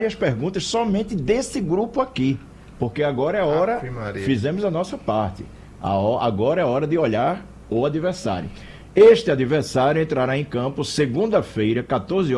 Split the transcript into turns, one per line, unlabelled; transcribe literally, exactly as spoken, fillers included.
as perguntas somente desse grupo aqui, porque agora é hora, fizemos a nossa parte. Agora é hora de olhar o adversário. Este adversário entrará em campo segunda-feira, quatorze horas.